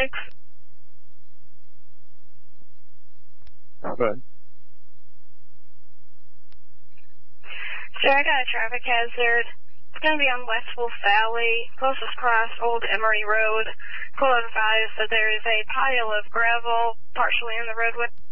Good. Sir, I got a traffic hazard. It's going to be on West Wolf Valley, closest cross, Old Emery Road. Code 5, so there is a pile of gravel partially in the roadway.